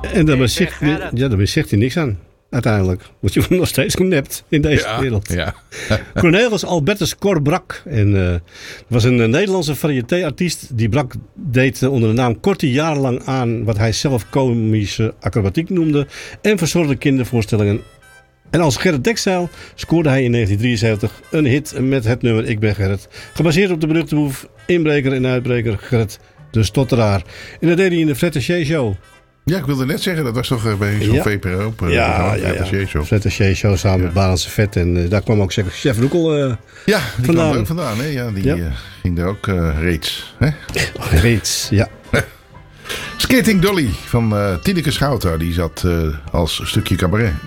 En daar zegt hij niks aan. Uiteindelijk. Want je wordt nog steeds genept in deze wereld. Ja. Cornelis Albertus Cor Brak. En was een Nederlandse variété-artiest. Die Brak deed onder de naam Kortie jarenlang aan wat hij zelf komische acrobatiek noemde. En verzorgde kindervoorstellingen. En als Gerrit Dekzeil scoorde hij in 1973 een hit met het nummer Ik ben Gerrit. Gebaseerd op de beruchte boef, inbreker en uitbreker Gerrit de Stotteraar. En dat deed hij in de Fred Haché Show. Ja, ik wilde net zeggen, dat was toch bij zo'n VPRO. Fred Haché Show. Fred Haché Show samen met Barendse Vet. En daar kwam ook chef Roekel die kwam er ook vandaan. Hè? Ja, die ging daar ook reeds. Hè? Reeds, ja. Skating Dolly van Tineke Schouten. Die zat als stukje cabaret